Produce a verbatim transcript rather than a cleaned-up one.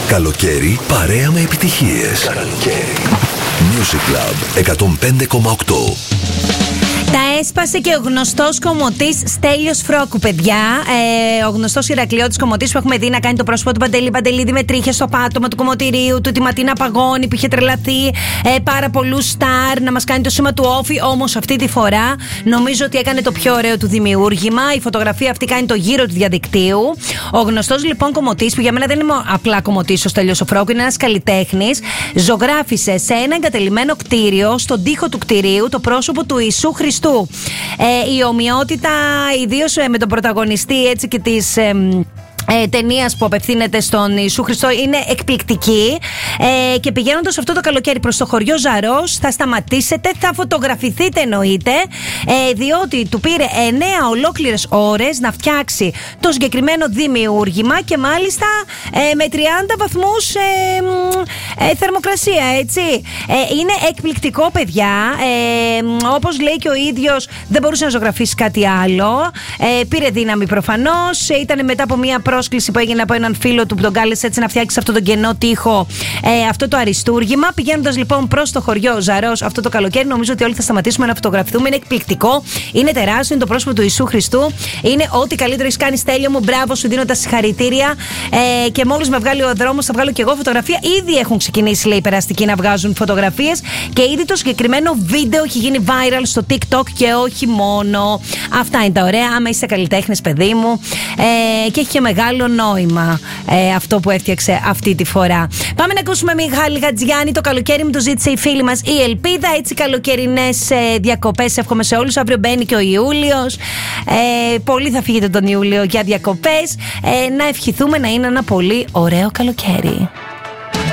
Καλοκαίρι παρέα με επιτυχίες. Καλοκαίρι. Music Club εκατόν πέντε κόμμα οκτώ. Τα έσπασε και ο γνωστός κομμωτής Στέλιος Φρόκου, παιδιά. Ε, ο γνωστός Ηρακλειώτης κομμωτής που έχουμε δει να κάνει το πρόσωπο του Παντελή Παντελίδη με τρίχες στο πάτωμα του κομμωτηρίου, του τη Ματίνα Παγώνη που είχε τρελαθεί ε, πάρα πολλούς στάρ, να μας κάνει το σήμα του όφι. Όμως αυτή τη φορά νομίζω ότι έκανε το πιο ωραίο του δημιούργημα. Η φωτογραφία αυτή κάνει το γύρο του διαδικτύου. Ο γνωστός λοιπόν κομμωτής, που για μένα δεν είναι απλά κομμωτής ο Στέλιος ο Φρόκου, είναι ένας καλλιτέχνης, ζωγράφισε σε ένα εγκατελειμμένο κτίριο, στον τοίχο του κτιρίου, το πρόσωπο του Ιησού Χριστού. Ε, η ομοιότητα, ιδίως με τον πρωταγωνιστή έτσι και της Ε, Ε, ταινίας που απευθύνεται στον Ιησού Χριστό, είναι εκπληκτική. Ε, και πηγαίνοντας αυτό το καλοκαίρι προς το χωριό Ζαρός, θα σταματήσετε, θα φωτογραφηθείτε εννοείται, ε, διότι του πήρε εννέα ολόκληρες ώρες να φτιάξει το συγκεκριμένο δημιούργημα και μάλιστα ε, με τριάντα βαθμούς ε, ε, θερμοκρασία, έτσι. Ε, είναι εκπληκτικό, παιδιά. Ε, όπως λέει και ο ίδιος, δεν μπορούσε να ζωγραφίσει κάτι άλλο. Ε, πήρε δύναμη προφανώς. Ε, ήταν μετά από μια πρόσκληση που έγινε από έναν φίλο του που τον κάλεσε έτσι να φτιάξει αυτό τον κενό τοίχο, ε, αυτό το αριστούργημα. Πηγαίνοντας λοιπόν προς το χωριό Ζαρός αυτό το καλοκαίρι, νομίζω ότι όλοι θα σταματήσουμε να φωτογραφηθούμε. Είναι εκπληκτικό, είναι τεράστιο, είναι το πρόσωπο του Ιησού Χριστού. Είναι ό,τι καλύτερο έχει κάνει, Στέλιο μου. Μπράβο, σου δίνω τα συγχαρητήρια. Ε, και μόλις με βγάλει ο δρόμος, θα βγάλω και εγώ φωτογραφία. Ήδη έχουν ξεκινήσει, λέει, οι περαστικοί να βγάζουν φωτογραφίες και ήδη το συγκεκριμένο βίντεο έχει γίνει viral στο TikTok και όχι μόνο. Αυτά είναι τα ωραία. Άμα είσαι καλλιτέχνης, παιδί μου, ε, και έχει και μεγάλο νόημα ε, αυτό που έφτιαξε αυτή τη φορά. Πάμε να ακούσουμε Μιχάλη Γατζιάννη. Το καλοκαίρι μου το ζήτησε η φίλη μας η Ελπίδα. Έτσι, καλοκαιρινές ε, διακοπές εύχομαι σε όλους. Αύριο μπαίνει και ο Ιούλιος. Ε, πολλοί θα φύγετε τον Ιούλιο για διακοπές. Ε, να ευχηθούμε να είναι ένα πολύ ωραίο καλοκαίρι.